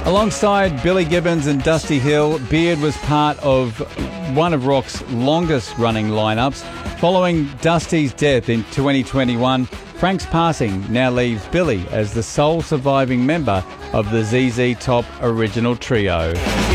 Alongside Billy Gibbons and Dusty Hill, Beard was part of one of rock's longest-running lineups. Following Dusty's death in 2021, Frank's passing now leaves Billy as the sole surviving member of the ZZ Top original trio.